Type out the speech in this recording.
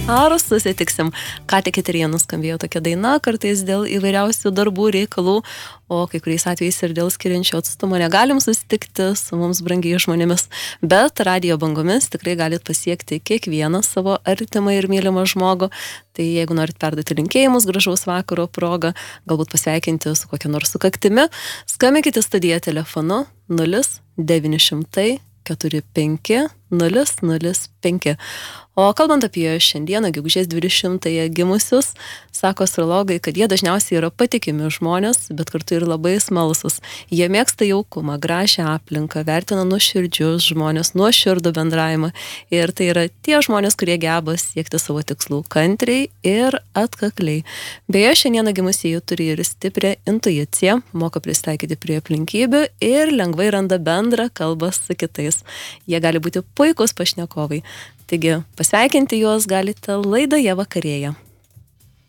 Ar susitiksim? Ką tik eteryje nuskambėjo tokia daina, kartais dėl įvairiausių darbų reikalų, o kai kuriais atvejais ir dėl skiriančio atstumo negalim susitikti su mums brangiais žmonėmis, bet radijo bangomis tikrai galit pasiekti kiekvieną savo artimą ir mylimą žmogų. Tai jeigu norit perduoti linkėjimus gražaus vakaro proga, galbūt pasveikinti su kokia nors sukaktimi, skambinkite studiją telefonu 0900 45 005. O kalbant apie šiandieną, gegužės 20-ąją gimusius, sako astrologai, kad jie dažniausiai yra patikimi žmonės, bet kartu ir labai smalsus. Jie mėgsta jaukumą, gražią aplinką, vertina nuoširdžius žmonės, nuoširdų bendravimą. Ir tai yra tie žmonės, kurie geba siekti savo tikslų kantriai ir atkakliai. Beje, šiandieną gimusieji turi ir stiprią intuiciją, moka pristaikyti prie aplinkybių ir lengvai randa bendrą kalbą su kitais. Jie gali būti puikūs pašnekovai. Taigi, pasveikinti juos galite laidoje Vakarėja.